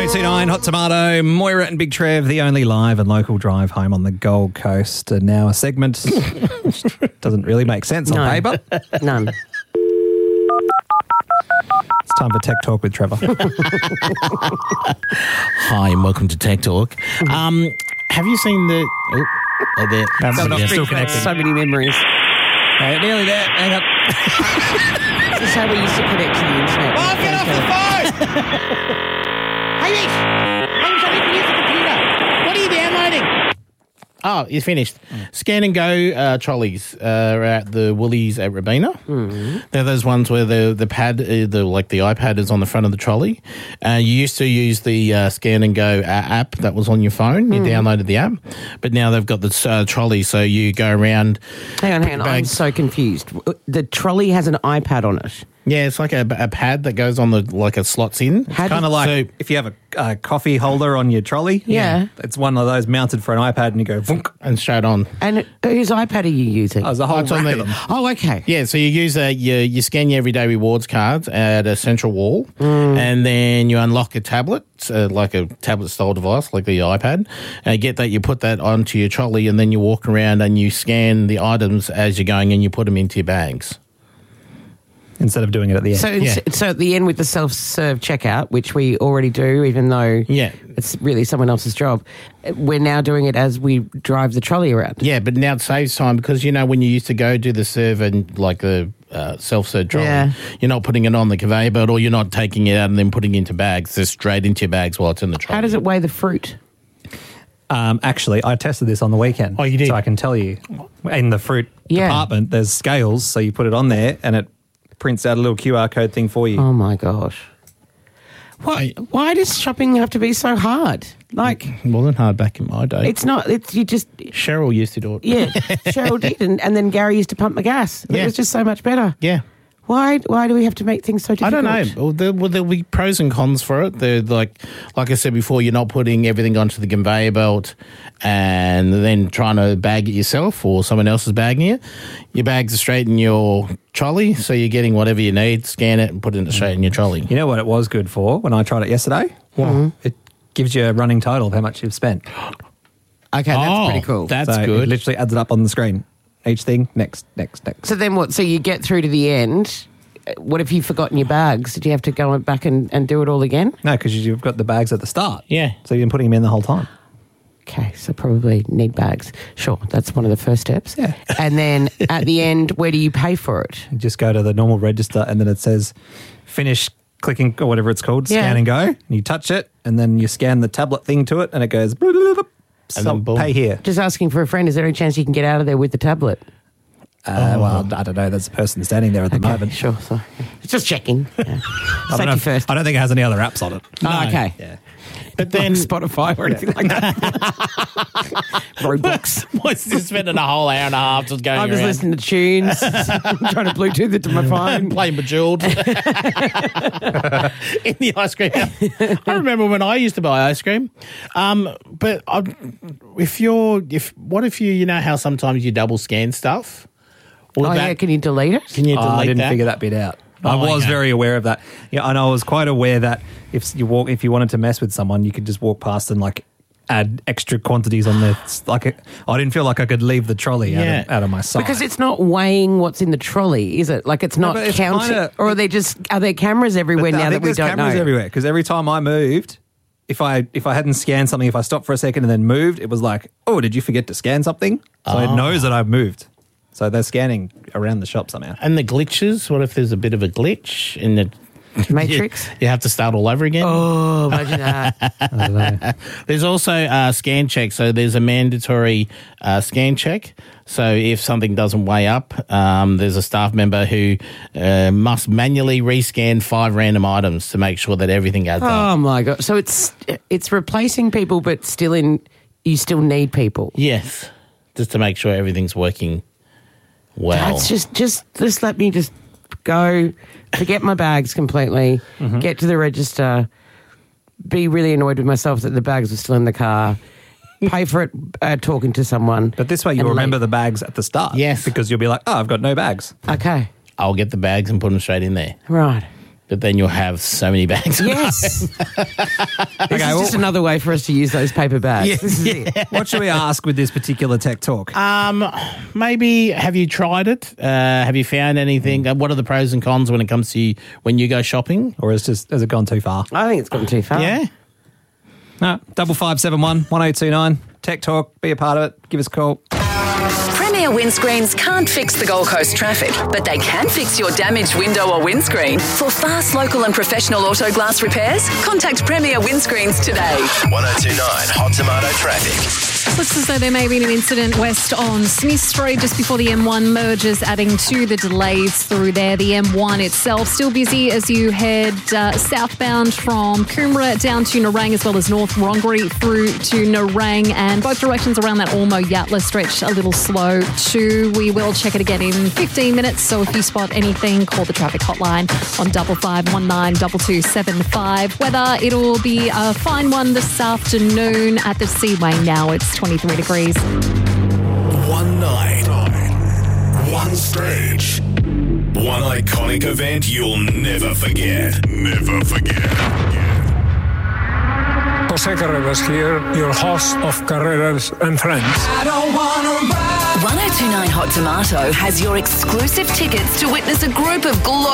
92.9 Hot Tomato, Moira and Big Trev, the only live and local drive home on the Gold Coast. And now a segment which doesn't really make sense on paper. None. It's time for Tech Talk with Trevor. Hi and welcome to Tech Talk. Have you seen the... Still connected. So many memories. Nearly there. Hang on. This is how we used to connect to the internet. Oh, get off the phone! Hamish! Hamish, I need to use the computer. What are you downloading? Oh, you're finished. Scan and go trolleys are at the Woolies at Robina. Mm-hmm. They're those ones where the pad, the iPad is on the front of the trolley. You used to use the Scan and Go app that was on your phone. You downloaded the app, but now they've got the trolley, so you go around. Hang on. I'm so confused. The trolley has an iPad on it. Yeah, it's like a pad that goes on it slots in. It's kind of like if you have a coffee holder on your trolley. Yeah. It's one of those mounted for an iPad and you go vunk, and straight on. And whose iPad are you using? There's a whole rack of them. Oh, okay. Yeah, so you use you scan your everyday rewards cards at a central wall and then you unlock a tablet, like a tablet-style device, like the iPad. Get that, you put that onto your trolley and then you walk around and you scan the items as you're going and you put them into your bags. Instead of doing it at the end. So at the end with the self-serve checkout, which we already do, even though it's really someone else's job, we're now doing it as we drive the trolley around. Yeah, but now it saves time because, when you used to go do the serve and like the self-serve trolley, you're not putting it on the conveyor belt or you're not taking it out and then putting it into bags. It's straight into your bags while it's in the trolley. How does it weigh the fruit? Actually, I tested this on the weekend. Oh, you did? So I can tell you. In the fruit department, there's scales, so you put it on there and it prints out a little QR code thing for you. Oh my gosh. Why does shopping have to be so hard? Like, it wasn't hard back in my day. It's not. You just... Cheryl used to do it. Yeah, Cheryl did. And then Gary used to pump my gas. It was just so much better. Yeah. Why do we have to make things so difficult? I don't know. There'll be pros and cons for it. They're like I said before, you're not putting everything onto the conveyor belt and then trying to bag it yourself or someone else is bagging it. Your bags are straight in your trolley, so you're getting whatever you need, scan it and put it straight in your trolley. You know what it was good for when I tried it yesterday? It gives you a running total of how much you've spent. Okay, that's pretty cool. That's so good. It literally adds it up on the screen. Each thing, next. So then what? So you get through to the end. What if you've forgotten your bags? Did you have to go back and do it all again? No, because you've got the bags at the start. Yeah. So you've been putting them in the whole time. Okay, so probably need bags. Sure, that's one of the first steps. Yeah. And then at the end, where do you pay for it? You just go to the normal register and then it says finish clicking or whatever it's called, scan and go. And you touch it and then you scan the tablet thing to it and it goes, and then boom. Pay here. Just asking for a friend, is there any chance you can get out of there with the tablet? Well, I don't know. There's a person standing there at the moment. Sure. So, just checking. Yeah. Safety first. I don't think it has any other apps on it. Oh, okay. Yeah. But then Spotify or anything like that. Roblox. What's just spending a whole hour and a half just going I'm just around? listening to tunes, trying to Bluetooth it to my phone. Playing Bejeweled. In the ice cream. I remember when I used to buy ice cream. But if you know how sometimes you double scan stuff? Can you delete it? Can you delete I didn't that? figure that bit out. I was very aware of that. Yeah, and I was quite aware that if you wanted to mess with someone, you could just walk past and like add extra quantities on there. I didn't feel like I could leave the trolley out of my sight. Because it's not weighing what's in the trolley, is it? Like it's not counting. Or are are there cameras everywhere now that we don't know? There's cameras everywhere because every time I moved, if I hadn't scanned something, if I stopped for a second and then moved, it was like, oh, did you forget to scan something? So it knows that I've moved. So they're scanning around the shop somehow. And the glitches, what if there's a bit of a glitch in the Matrix? You have to start all over again? Oh, imagine that. I don't know. There's also scan check. So there's a mandatory scan check. So if something doesn't weigh up, there's a staff member who must manually rescan 5 random items to make sure that everything adds up. Oh, my God. So it's replacing people, but you still need people. Yes, just to make sure everything's working well. That's just let me just go, forget my bags completely, get to the register, be really annoyed with myself that the bags were still in the car, pay for it talking to someone. But this way you'll remember the bags at the start. Yes. Because you'll be like, oh, I've got no bags. Okay. I'll get the bags and put them straight in there. Right. but then you'll have so many bags. Yes. This is just another way for us to use those paper bags. Yeah, This is it. What should we ask with this particular tech talk? Maybe have you tried it? Have you found anything? What are the pros and cons when it comes to when you go shopping? Or has it gone too far? I think it's gotten too far. Yeah. No, 5571 1829. Tech Talk, be a part of it. Give us a call. Premier Windscreens can't fix the Gold Coast traffic, but they can fix your damaged window or windscreen. For fast, local and professional auto glass repairs, contact Premier Windscreens today. 1029 Hot Tomato Traffic. Looks as though there may have been an incident west on Smith Street just before the M1 merges, adding to the delays through there. The M1 itself still busy as you head southbound from Coomera down to Nerang, as well as North Wrongery through to Nerang, and both directions around that Ormo-Yatala stretch a little slow too. We will check it again in 15 minutes, so if you spot anything, call the traffic hotline on 5519 2275. Weather, it'll be a fine one this afternoon at the Seaway now. It's 23 degrees. One night, one stage, one iconic event you'll never forget. Never forget. Jose Carreras here, your host of Carreras and Friends. 1029 Hot Tomato has your exclusive tickets to witness a group of global